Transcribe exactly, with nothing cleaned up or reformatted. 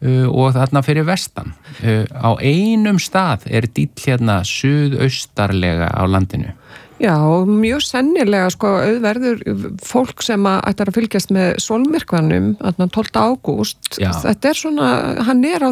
uh, og þarna fyrir vestan. Uh, á einum stað er dýll hérna suðaustarlega á landinu. Já, og mjög sennilega sko auðverður fólk sem að ætlar að fylgjast með sólmyrkvanum, þarna tólfta ágúst, þetta er svona, hann er á